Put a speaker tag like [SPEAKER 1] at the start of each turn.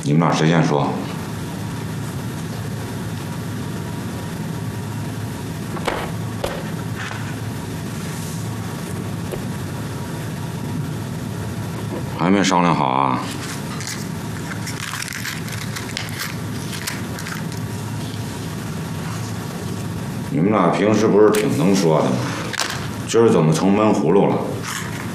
[SPEAKER 1] 你们俩谁先说？还没商量好啊？你们俩平时不是挺能说的吗？今儿怎么成闷葫芦了？